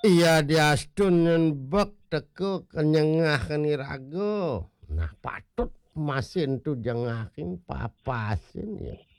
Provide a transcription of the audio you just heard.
Iya diastun nyen bek teu kenyengahkeun irago. Nah patut masin tu jengahin papasin ya.